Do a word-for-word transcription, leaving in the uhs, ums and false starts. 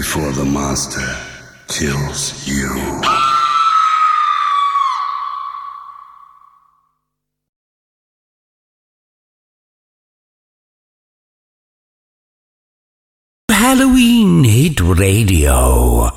before the monster kills you. Halloween Hit Radio.